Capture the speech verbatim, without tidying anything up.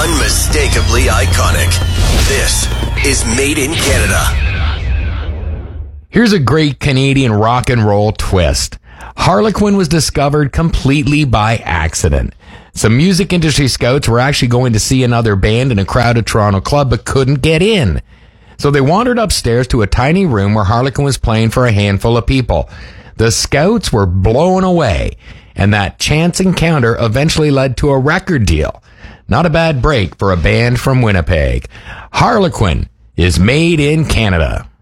Unmistakably iconic. This is Made in Canada. Here's a great Canadian rock and roll twist. Harlequin was discovered completely by accident. Some music industry scouts were actually going to see another band in a crowded Toronto club but couldn't get in. So they wandered upstairs to a tiny room where Harlequin was playing for a handful of people. The scouts were blown away, and that chance encounter eventually led to a record deal. Not a bad break for a band from Winnipeg. Harlequin is Made in Canada.